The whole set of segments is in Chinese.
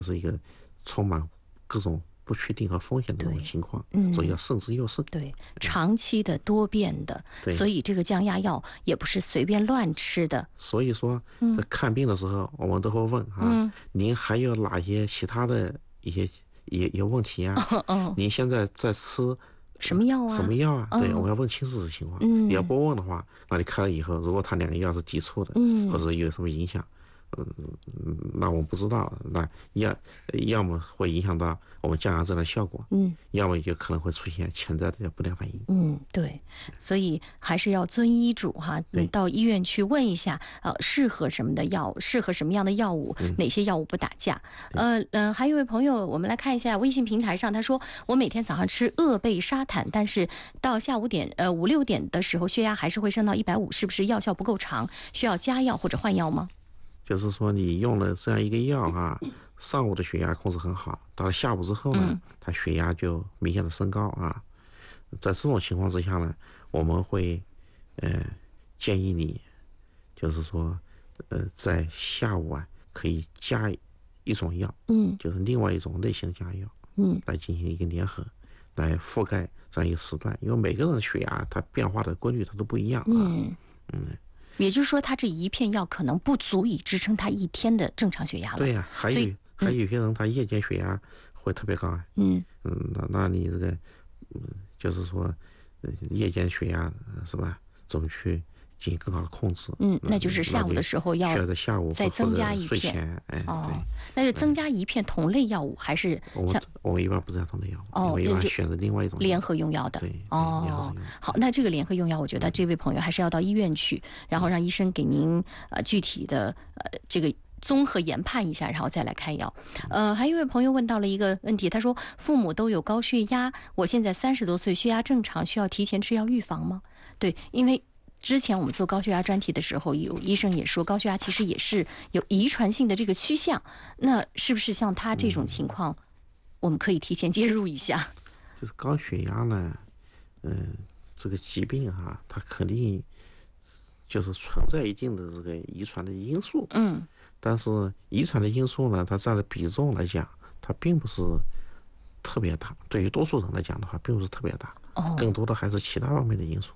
是一个充满各种不确定和风险的这种情况，所以要慎之又慎。 对，长期的多变的，所以这个降压药也不是随便乱吃的。 所以说，在看病的时候，我们都会问您还有哪些其他的一些问题啊？您现在在吃什么药啊？ 什么药啊？对，我要问清楚这情况。你要不问的话，那你开了以后，如果他两个药是抵触的，或者有什么影响，那我们不知道，那要么会影响到我们降压症的效果，要么就可能会出现潜在的不良反应。 对，所以还是要遵医嘱哈，你到医院去问一下，适合什么的药，适合什么样的药物，哪些药物不打架。还有一位朋友，我们来看一下微信平台上，他说我每天早上吃鄂贝沙坦，但是到下午5、6点的时候，血压还是会升到150，是不是药效不够长，需要加药或者换药吗？ 就是说你用了这样一个药上午的血压控制很好，到了下午之后呢，它血压就明显的升高在这种情况之下呢，我们会建议你，就是说在下午可以加一种药，就是另外一种类型的降压药，来进行一个联合，来覆盖这样一个时段，因为每个人的血压它变化的规律它都不一样也就是说，他这一片药可能不足以支撑他一天的正常血压了。 对呀，还有些人他夜间血压会特别高那你这个就是说夜间血压是吧？怎么去进行更好的控制？ 那就是下午的时候要在下午再增加一睡前对，那是增加一片同类药物还是像我们一般不是同类药物，我们一般选择另外一种联合用药的。 对， 好，那这个联合用药，我觉得这位朋友还是要到医院去，然后让医生给您具体的这个综合研判一下，然后再来开药。还有一位朋友问到了一个问题，他说父母都有高血压，我现在30多岁，血压正常，需要提前吃药预防吗？对，因为之前我们做高血压专题的时候，有医生也说高血压其实也是有遗传性的这个趋向，那是不是像他这种情况，我们可以提前介入一下？ 就是高血压呢，这个疾病它肯定就是存在一定的这个遗传的因素，但是遗传的因素呢，它占的比重来讲，它并不是特别大，对于多数人来讲的话，并不是特别大，更多的还是其他方面的因素。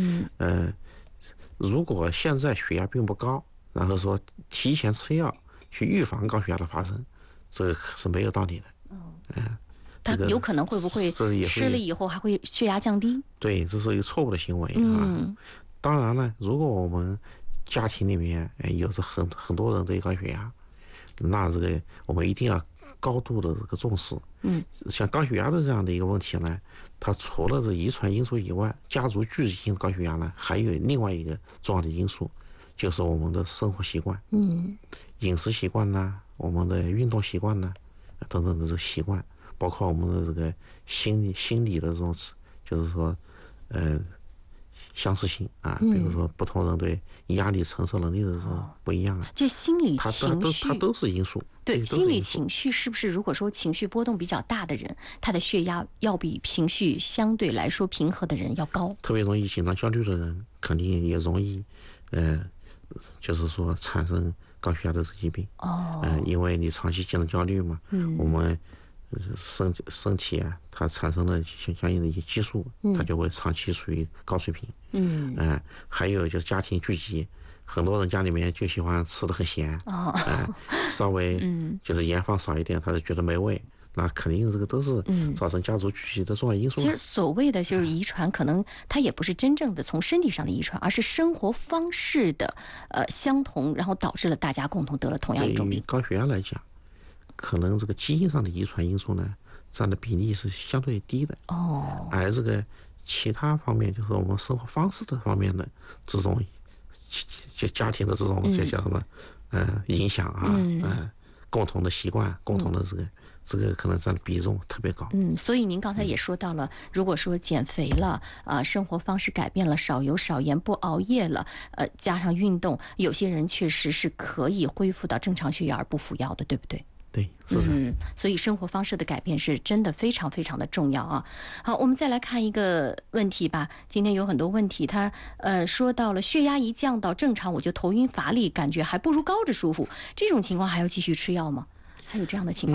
如果现在血压并不高，然后说提前吃药去预防高血压的发生，这个是没有道理的。 他有可能会不会吃了以后还会血压降低？ 对，这是一个错误的行为当然了，如果我们家庭里面有着很多人都有高血压，那这个我们一定要高度的这个重视。像高血压的这样的一个问题呢，它除了这遗传因素以外，家族聚集性的高血压呢，还有另外一个重要的因素，就是我们的生活习惯，饮食习惯呢，我们的运动习惯呢，等等的这个习惯，包括我们的这个心理的这种，就是说，相似性比如说不同人对压力承受能力的这种不一样这心理情绪它都是因素。 对，心理情绪是不是如果说情绪波动比较大的人，他的血压要比情绪相对来说平和的人要高？ 特别容易紧张焦虑的人，肯定也容易就是说产生高血压的这疾病。因为你长期紧张焦虑嘛，我们身体它产生了相应的一些激素，它就会长期处于高水平。还有就是家庭聚集，很多人家里面就喜欢吃的很咸，稍微就是盐放少一点，他就觉得没味。那肯定这个都是造成家族聚集的重要因素。 其实所谓的就是遗传，可能它也不是真正的从身体上的遗传，而是生活方式的相同，然后导致了大家共同得了同样一种病。 高血压来讲，可能这个基因上的遗传因素呢，占的比例是相对低的。而这个其他方面，就是我们生活方式的方面的这种，就家庭的这种就叫什么影响共同的习惯，共同的这个可能占的比重特别高。 所以您刚才也说到了，如果说减肥了生活方式改变了，少油少盐，不熬夜了，加上运动，有些人确实是可以恢复到正常血压而不服药的，对不对？ 对，是的。 所以生活方式的改变是真的非常非常的重要啊。好，我们再来看一个问题吧。今天有很多问题，他说到了血压一降到正常，我就头晕乏力，感觉还不如高着舒服。这种情况还要继续吃药吗？还有这样的情况？